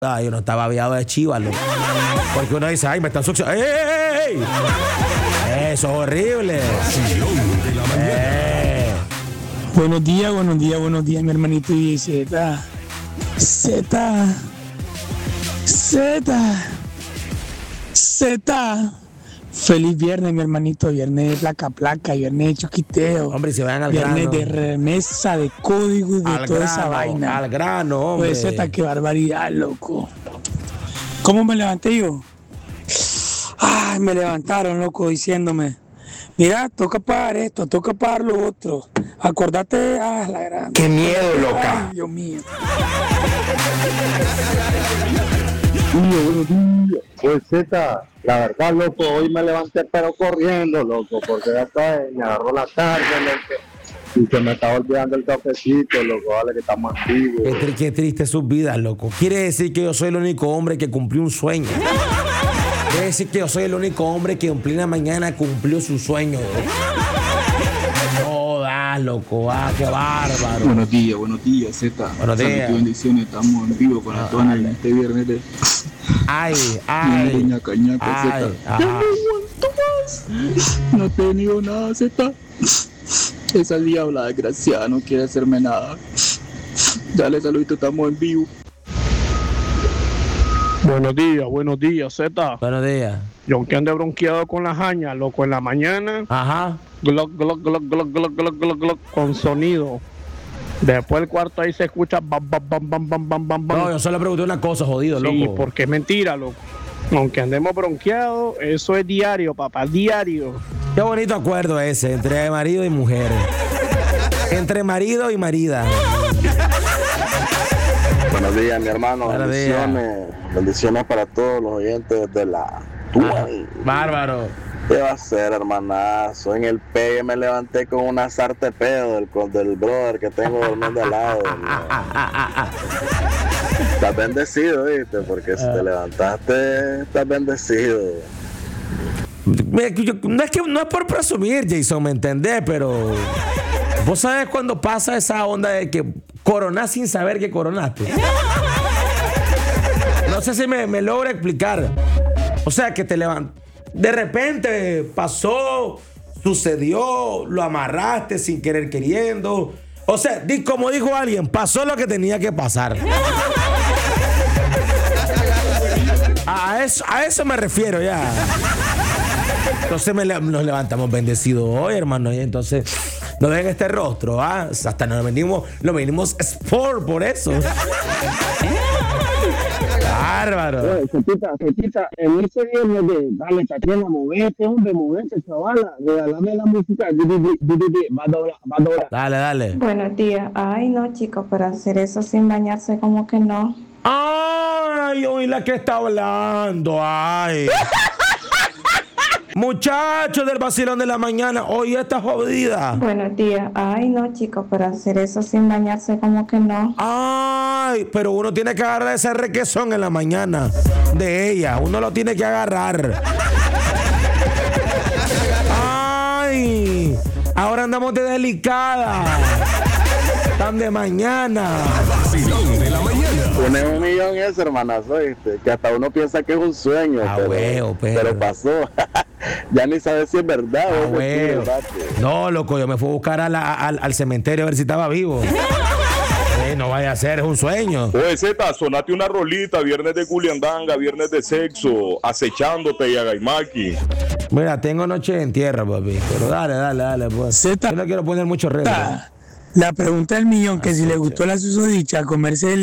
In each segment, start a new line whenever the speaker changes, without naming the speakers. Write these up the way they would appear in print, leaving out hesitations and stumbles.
yo no estaba aviado de chivas, loco. Porque uno dice, ay, me están succionando. ¡Ey! Eso es horrible.
Buenos días, mi hermanito y Z. Feliz viernes, mi hermanito. Viernes de placa, viernes de choquiteo.
Hombre, se vayan al
viernes
grano.
de remesa, de código y de
Al
toda
grano,
esa vaina.
al grano, hombre.
Pues Z, qué barbaridad, loco. ¿Cómo me levanté yo? Ay, me levantaron, loco, diciéndome, mira, toca pagar esto, toca pagar lo otro. Acordate, la gran.
¡Qué miedo, loca!
Ay, Dios mío.
Pues Z, la verdad, loco, hoy me levanté pero corriendo, loco, porque ya está, me agarró la tarde, loco, y se me estaba olvidando el cafecito, loco, vale, que estamos activos.
Qué triste sus vidas, loco. Quiere decir que yo soy el único hombre que cumplió un sueño. Quiere decir que yo soy el único hombre que en plena mañana cumplió su sueño. Jodas, loco, qué bárbaro.
Buenos días, Z.
Buenos días.
Salud y bendiciones, estamos en vivo con la tona en este viernes de...
Ay.
Ñaca, Z. Ya no aguanto más. No he tenido nada, Z. Esa diabla desgraciada no quiere hacerme nada. Dale, saludito, estamos en vivo.
Buenos días, Z.
Buenos días.
Yo aunque ande bronqueado con la jaña, loco, en la mañana,
Ajá.
glock, glock, glock, glock, glock, glock, glock, glock, con sonido. Después el cuarto ahí se escucha bam, bam, bam, bam, bam, bam, bam, bam.
No, yo solo pregunté una cosa, jodido,
Sí,
loco.
porque es mentira, loco. Aunque andemos bronqueados, eso es diario, papá, diario.
Qué bonito acuerdo ese, entre marido y mujer. Entre marido y marida.
Buenos días, mi hermano,
Buenos
bendiciones para todos los oyentes de la Tua.
Bárbaro.
¿Qué va a ser, hermanazo? En el pegue me levanté con una sarta de pedo del brother que tengo durmiendo al lado. Estás bendecido, ¿viste? Porque si te levantaste, estás bendecido.
No es por presumir, Jason, ¿me entendés? Pero vos sabés cuando pasa esa onda de que coronás sin saber que coronaste. No sé si me logra explicar. O sea, que te levantas. De repente pasó, sucedió, lo amarraste sin querer queriendo. O sea, como dijo alguien, pasó lo que tenía que pasar. A eso me refiero ya. Entonces nos levantamos bendecidos hoy, hermano. Y entonces no ven este rostro, hasta nos venimos sport por eso. Bárbaro.
Fetita, en ese viernes de dale, Tatiana, movete, chavala, regálame la música, va a doblar.
Dale.
Buenos días. Ay, no, chicos, pero hacer eso sin bañarse como que no.
Ay, oí la que está hablando, ay. Muchachos del vacilón de la mañana, hoy está jodida.
Buenos días. Ay, no, chicos, pero hacer eso sin bañarse como que no.
Ay, pero uno tiene que agarrar ese requesón en la mañana de ella. Uno lo tiene que agarrar. Ay, ahora andamos de delicada. Tan de mañana.
Vacilón de la mañana.
Tienes un millón eso, hermanazo, ¿viste? Que hasta uno piensa que es un sueño, pero pasó. Ya ni sabes si es verdad o es mentira.
No, loco, yo me fui a buscar al cementerio a ver si estaba vivo. No vaya a ser, es un sueño.
Oye, Z, sonate una rolita, viernes de culiandanga, viernes de sexo, acechándote y agaimaki.
Mira, tengo noche de entierro, papi, pero dale, pues.
Z.
Yo no quiero poner mucho reto.
La pregunta del millón, que si le gustó la susodicha, comerse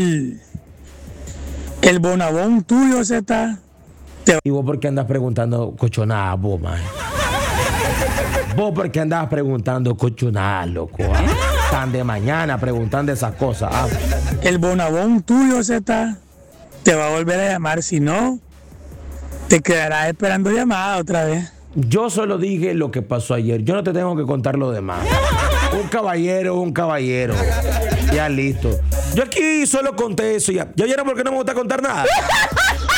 el bonabón tuyo, Z.
¿Y vos por qué andas preguntando cochonadas, vos, man? ¿Vos por qué andabas preguntando cochonadas, loco? Tan de mañana preguntando esas cosas.
El bonabón tuyo, Z, te va a volver a llamar. Si no, te quedarás esperando llamada otra vez.
Yo solo dije lo que pasó ayer. Yo no te tengo que contar lo demás. Un caballero. Ya listo. Yo aquí solo conté eso ya. ¿Ya vieron por qué no me gusta contar nada?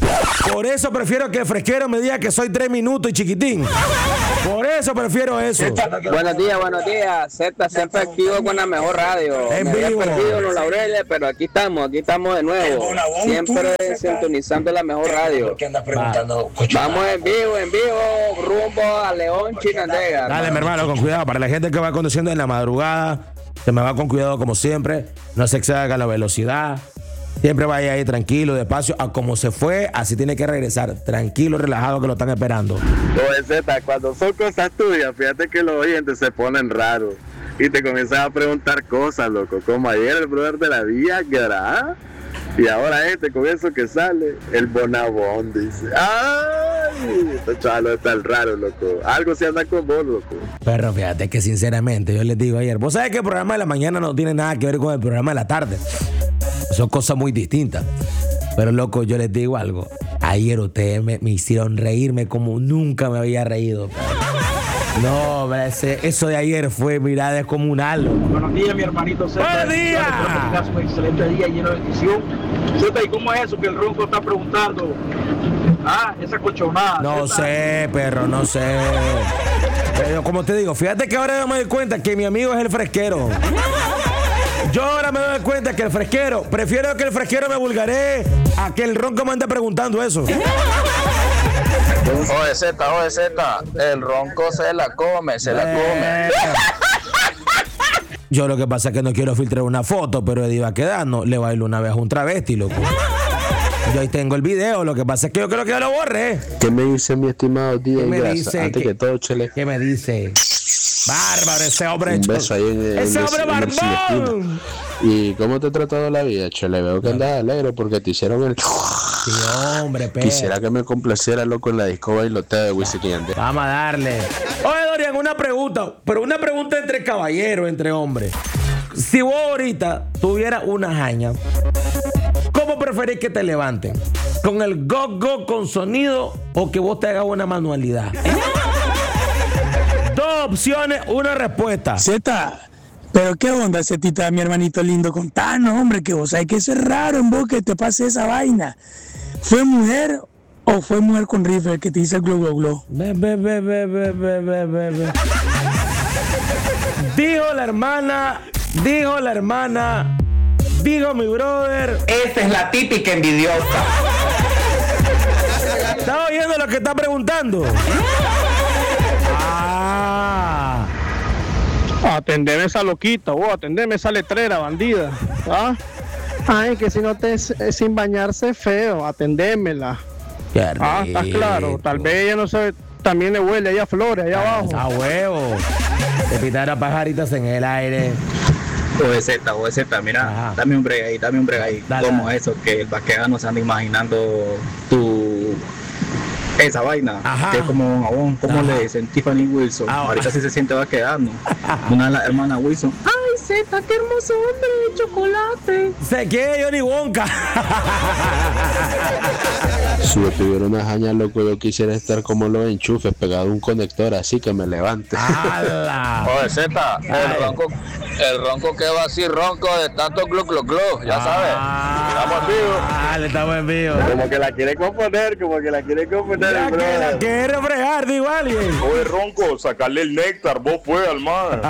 Por eso prefiero que el fresquero me diga que soy 3 minutos y chiquitín. Por eso prefiero eso.
Buenos días. Z siempre activo con la mejor radio.
En
Me había
vivo.
perdido los laureles, pero aquí estamos de nuevo. Siempre sintonizando la mejor radio. Vamos en vivo, rumbo a León, Chinandega.
Dale, mi hermano, con cuidado. Para la gente que va conduciendo en la madrugada, se me va con cuidado como siempre. No se exceda la velocidad. Siempre vaya ahí tranquilo, despacio. A como se fue, así tiene que regresar. Tranquilo, relajado, que lo están esperando.
Oye, Z, cuando son cosas tuyas, fíjate que los oyentes se ponen raros y te comienzan a preguntar cosas, loco. Como ayer el brother de la Viagra, y ahora con eso que sale, el Bonabón, dice. ¡Ay! Este chaval está raro, loco. Algo se anda con vos, loco.
Pero fíjate que sinceramente, yo les digo ayer, vos sabés que el programa de la mañana no tiene nada que ver con el programa de la tarde. Son cosas muy distintas. Pero loco, yo les digo algo. Ayer ustedes me hicieron reírme como nunca me había reído. No, hombre, eso de ayer fue, mira, descomunal.
Buenos días, mi hermanito Z.
¡Buenos días!
Espero que tengas un excelente día lleno de bendición. Z, ¿y cómo es eso que el ronco está preguntando? Esa cochonada.
No sé, perro, no sé. Pero como te digo, fíjate que ahora me doy cuenta que mi amigo es el fresquero. Yo ahora me doy cuenta que el fresquero, prefiero que el fresquero me vulgaree a que el ronco me ande preguntando eso.
Oye, Z, el ronco se la come.
Yo lo que pasa es que no quiero filtrar una foto, pero Eddie va quedando. Le bailo una vez a un travesti, loco. Yo ahí tengo el video, lo que pasa es que yo creo que ya lo borré.
¿Qué me dice mi estimado Díaz
¿Qué me
Grasa?
dice?
Antes que todo, Chele.
¿Qué me dice? Bárbaro, ese hombre.
Un beso ahí en
ese hombre barbón.
¿Y cómo te ha tratado la vida, Chele? Veo que andas alegre porque te hicieron el...
Sí, hombre, pero.
Quisiera que me complaciera, loco, en la disco bailoteo de Wisin y Yandel.
Vamos a darle. Oye, Dorian, una pregunta. Pero una pregunta entre caballeros, entre hombres. Si vos ahorita tuvieras una jaña, ¿cómo preferís que te levanten? ¿Con el go-go con sonido o que vos te hagas una manualidad? Dos opciones, una respuesta.
Z, pero qué onda, Zetita, mi hermanito lindo, contanos, hombre, que vos sabés que eso es raro en vos que te pase esa vaina. ¿Fue mujer o fue mujer con rifle que te dice el glow glow glow?
Dijo la hermana, dijo mi brother.
Esa es la típica envidiosa.
¿Estás oyendo lo que está preguntando?
Atendeme esa loquita, atendeme esa letrera, bandida. Ay, que si no te sin bañarse feo, atendémela. Está claro, tal vez ella no sabe, también le huele allá a flores, allá abajo.
A huevo. Te pitaron pajaritas en el aire.
Oye Z, mira,
Ajá.
dame un break ahí.
Dale,
¿Cómo
dale.
es eso? Que el vaqueano se anda imaginando esa vaina,
Ajá.
que es como jabón, ¿cómo
Ajá.
le dicen? Tiffany Wilson. Ahorita sí se siente vaqueano. Una de las hermanas Wilson.
Ay, Z, qué hermoso hombre de chocolate.
¿Se qué, Johnny Wonka?
Si yo tuviera una jaña, loco, yo quisiera estar como los enchufes, pegado a un conector, así que me levante.
¡Hala!
Oye, Z, el ronco que va así ronco de tanto glu glu glu, ya sabes. Estamos en vivo.
Dale, estamos en vivo.
Como que la quiere componer, el
La
brother.
quiere refregar, digo alguien.
Oye, ronco, sacarle el néctar, vos fue al mar.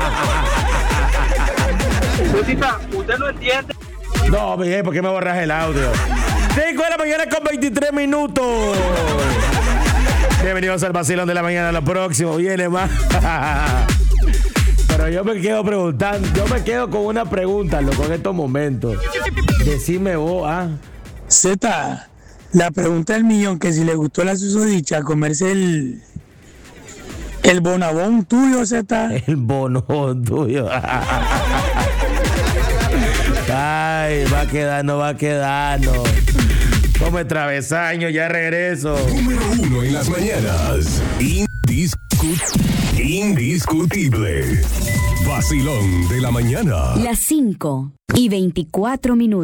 Zetita, usted no entiende.
No, Miguel, ¿por qué me borras el audio? 5 de la mañana con 23 minutos. Bienvenidos al vacilón de la mañana. Lo próximo viene más. Pero yo me quedo preguntando, yo me quedo con una pregunta, loco, en estos momentos. Decime vos,
Z, la pregunta del millón, que si le gustó la susodicha, comerse el bonabón tuyo, Z.
El bono tuyo. Ay, va quedando. Come travesaño, ya regreso.
Número 1 en las mañanas. Indiscutible. Vacilón de la mañana.
Las 5:24.